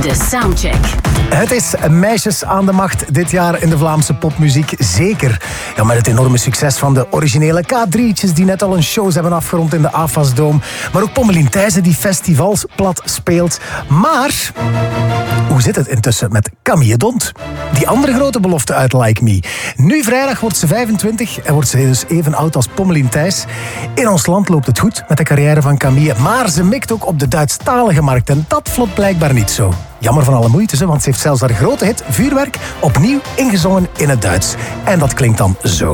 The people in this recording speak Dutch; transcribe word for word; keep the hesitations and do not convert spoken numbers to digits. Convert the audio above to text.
De Soundcheck. Het is meisjes aan de macht dit jaar in de Vlaamse popmuziek, zeker. Ja, met het enorme succes van de originele K drie'tjes die net al een shows hebben afgerond in de A F A S-doom. Maar ook Pommelien Thijssen die festivals plat speelt. Maar hoe zit het intussen met Camille Dont? Die andere grote belofte uit Like Me. Nu vrijdag wordt ze vijfentwintig en wordt ze dus even oud als Pommelien Thijs. In ons land loopt het goed met de carrière van Camille, maar ze mikt ook op de Duitsstalige markt en dat vlot blijkbaar niet zo. Jammer van alle moeite, want ze heeft zelfs haar grote hit Vuurwerk opnieuw ingezongen in het Duits. En dat klinkt dan zo.